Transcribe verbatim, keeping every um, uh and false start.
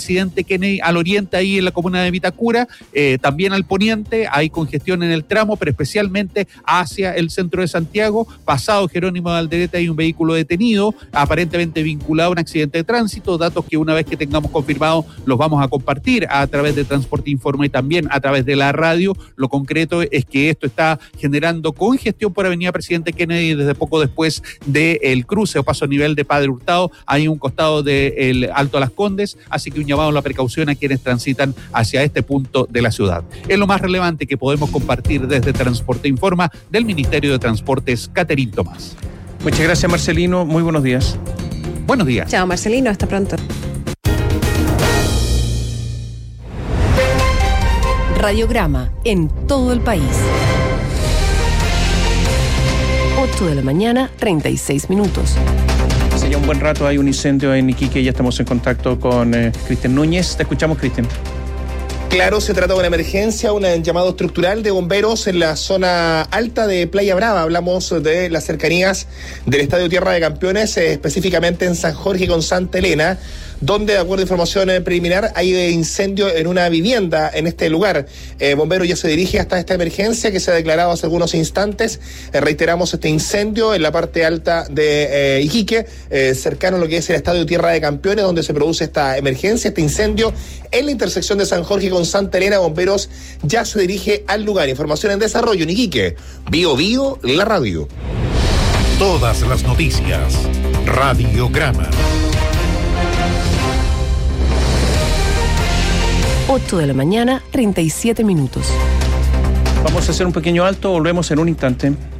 Presidente Kennedy al oriente, ahí en la comuna de Vitacura, eh, también al poniente, hay congestión en el tramo, pero especialmente hacia el centro de Santiago. Pasado Jerónimo de Alderete hay un vehículo detenido, aparentemente vinculado a un accidente de tránsito, datos que una vez que tengamos confirmado los vamos a compartir a través de Transporte Informa y también a través de la radio. Lo concreto es que esto está generando congestión por Avenida Presidente Kennedy desde poco después del cruce o paso a nivel de Padre Hurtado, hay un costado del Alto Las Condes, así que un llamado a la precaución a quienes transitan hacia este punto de la ciudad. Es lo más relevante que podemos compartir desde Transporte Informa del Ministerio de Transportes, Caterín Tomás. Muchas gracias, Marcelino, muy buenos días. Buenos días. Chao, Marcelino, hasta pronto. Radiograma en todo el país. ocho de la mañana, treinta y seis minutos. Hace ya un buen rato hay un incendio en Iquique, ya estamos en contacto con eh, Cristian Núñez. Te escuchamos, Cristian. Claro, se trata de una emergencia, un llamado estructural de bomberos en la zona alta de Playa Brava. Hablamos de las cercanías del Estadio Tierra de Campeones, eh, específicamente en San Jorge con Santa Elena, donde, de acuerdo a información preliminar, hay incendio en una vivienda en este lugar. Eh, Bombero ya se dirige hasta esta emergencia que se ha declarado hace algunos instantes. Eh, reiteramos este incendio en la parte alta de eh, Iquique, eh, cercano a lo que es el Estadio Tierra de Campeones, donde se produce esta emergencia, este incendio en la intersección de San Jorge con Santa Elena. Bomberos ya se dirige al lugar. Información en desarrollo en Iquique. Bio Bio, la radio. Todas las noticias. Radiograma. ocho de la mañana, treinta y siete minutos. Vamos a hacer un pequeño alto, volvemos en un instante.